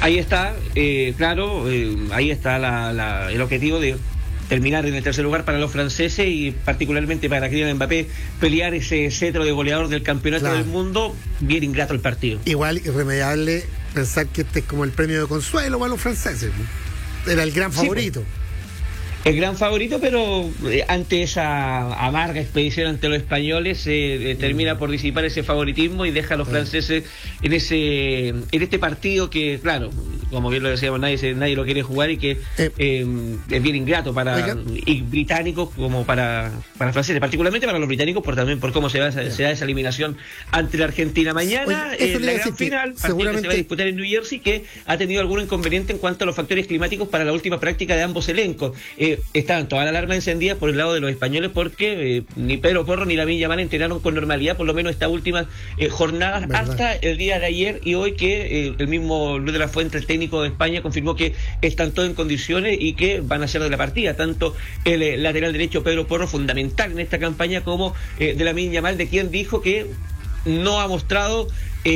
Ahí está, claro, ahí está el objetivo de terminar en el tercer lugar para los franceses y particularmente para Kylian Mbappé pelear ese cetro de goleador del campeonato del mundo. Bien ingrato el partido. Igual irremediable pensar que este es como el premio de consuelo para los franceses. Era el gran favorito. Sí, el gran favorito, pero ante esa amarga expedición ante los españoles termina por disipar ese favoritismo y deja a los franceses en este partido que, claro, como bien lo decíamos, nadie lo quiere jugar y que es bien ingrato para y británicos como para franceses, particularmente para los británicos también por cómo se da esa eliminación ante la Argentina. Mañana la gran final, seguramente se va a disputar en New Jersey, que ha tenido algún inconveniente en cuanto a los factores climáticos para la última práctica de ambos elencos. Estaban todas las alarmas encendidas por el lado de los españoles porque ni Pedro Porro ni Lamine Yamal entrenaron con normalidad, por lo menos estas últimas jornadas, hasta el día de ayer y hoy, que el mismo Luis de la Fuente, el técnico de España, confirmó que están todos en condiciones y que van a ser de la partida, tanto el lateral derecho Pedro Porro, fundamental en esta campaña, como de Lamine Yamal, de quien dijo que no ha mostrado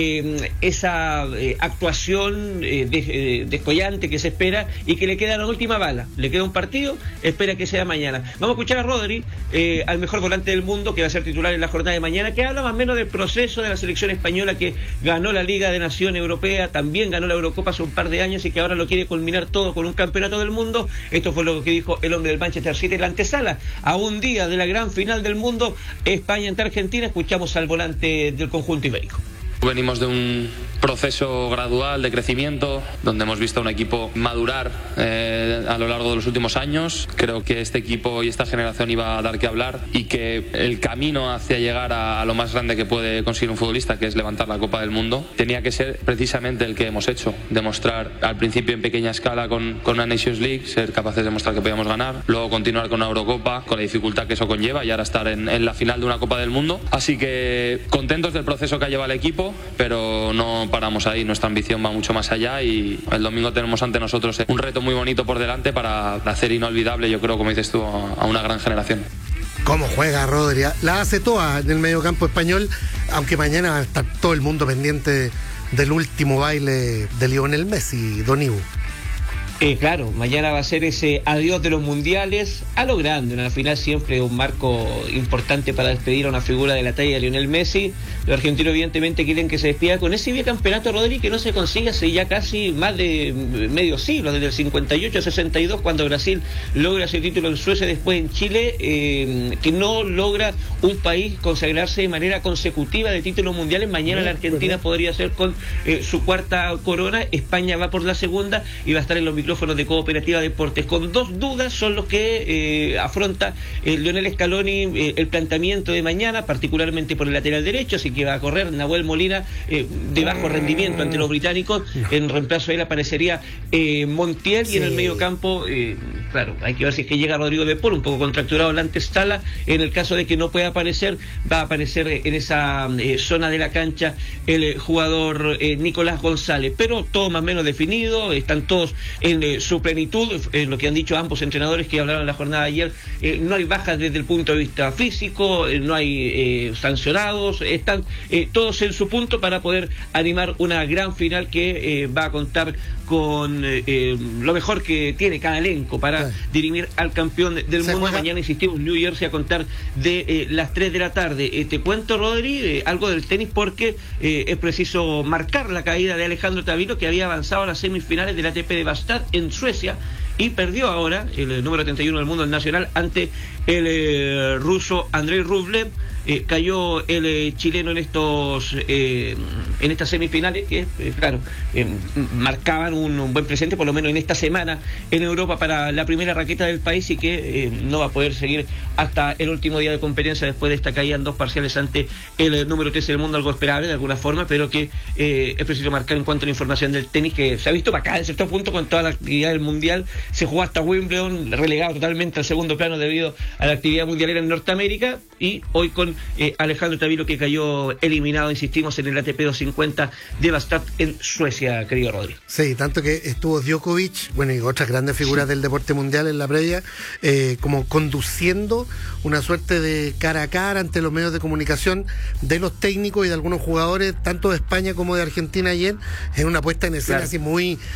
esa actuación descollante que se espera y que le queda la última bala, le queda un partido, espera que sea mañana. Vamos a escuchar a Rodri, al mejor volante del mundo, que va a ser titular en la jornada de mañana, que habla más o menos del proceso de la selección española, que ganó la Liga de Naciones Europea, también ganó la Eurocopa hace un par de años y que ahora lo quiere culminar todo con un campeonato del mundo. Esto fue lo que dijo el hombre del Manchester City en la antesala a un día de la gran final del mundo, España ante Argentina. Escuchamos al volante del conjunto ibérico. Venimos de un proceso gradual de crecimiento donde hemos visto a un equipo madurar a lo largo de los últimos años. Creo que este equipo y esta generación iba a dar que hablar y que el camino hacia llegar a lo más grande que puede conseguir un futbolista, que es levantar la Copa del Mundo, tenía que ser precisamente el que hemos hecho: demostrar al principio en pequeña escala con una Nations League, ser capaces de demostrar que podíamos ganar, luego continuar con una Eurocopa, con la dificultad que eso conlleva, y ahora estar en la final de una Copa del Mundo. Así que contentos del proceso que ha llevado el equipo, pero no paramos ahí. Nuestra ambición va mucho más allá y el domingo tenemos ante nosotros un reto muy bonito por delante para hacer inolvidable, yo creo, como dices tú, a una gran generación. ¿Cómo juega Rodri? La hace toda en el mediocampo español, aunque mañana va a estar todo el mundo pendiente del último baile de Lionel Messi, Don Ivo. Claro, mañana va a ser ese adiós de los mundiales a lo grande. En la final siempre un marco importante para despedir a una figura de la talla de Lionel Messi. Los argentinos evidentemente quieren que se despida con ese bicampeonato, Rodri, que no se consigue hace ya casi más de medio siglo, desde el 58-62, cuando Brasil logra ese título en Suecia, después en Chile, que no logra un país consagrarse de manera consecutiva de títulos mundiales. Mañana la Argentina podría ser con su cuarta corona. España va por la segunda y va a estar en los micrófonos de Cooperativa Deportes. Con dos dudas son los que afronta Lionel Scaloni el planteamiento de mañana, particularmente por el lateral derecho, así que va a correr Nahuel Molina de bajo rendimiento ante los británicos. En reemplazo de él aparecería Montiel, y en el medio campo, claro, hay que ver si es que llega Rodrigo de Paul, un poco contracturado la antesala. En el caso de que no pueda aparecer, va a aparecer en esa zona de la cancha el jugador Nicolás González, pero todo más o menos definido, están todos en su plenitud, lo que han dicho ambos entrenadores que hablaron en la jornada de ayer. No hay bajas desde el punto de vista físico, no hay sancionados, están todos en su punto para poder animar una gran final que va a contar con lo mejor que tiene cada elenco para dirimir al campeón del mundo. Juega mañana, insistimos, New Jersey a contar de las 3 de la tarde. Te cuento, Rodri, algo del tenis, porque es preciso marcar la caída de Alejandro Tavilo, que había avanzado a las semifinales del ATP de Bastad en Suecia y perdió ahora el número 31 del mundo, el nacional, ante el ruso Andrei Rublev. Cayó el chileno en estas semifinales que, claro, marcaban un buen presente, por lo menos en esta semana en Europa, para la primera raqueta del país, y que no va a poder seguir hasta el último día de competencia después de esta caída en 2 parciales ante el número 13 del mundo, algo esperable de alguna forma, pero que es preciso marcar en cuanto a la información del tenis, que se ha visto para acá en cierto punto con toda la actividad del mundial. Se jugó hasta Wimbledon, relegado totalmente al segundo plano debido a la actividad mundialera en Norteamérica, y hoy con Alejandro Tavilo, que cayó eliminado, insistimos, en el ATP 250 de Bastad en Suecia, querido Rodri. Sí, tanto que estuvo Djokovic, bueno, y otras grandes figuras del deporte mundial en la previa, como conduciendo una suerte de cara a cara ante los medios de comunicación de los técnicos y de algunos jugadores, tanto de España como de Argentina ayer, en una puesta en escena así muy,